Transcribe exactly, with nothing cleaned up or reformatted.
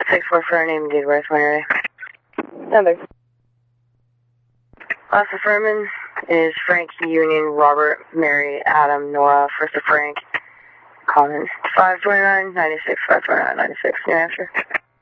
six four four, name date birth, when you're ready. Number. Last of Furman is Frank, Union, Robert, Mary, Adam, Nora, first of Frank, Collins. five twenty-nine, ninety-six, five twenty-nine, ninety-six, New Hampshire.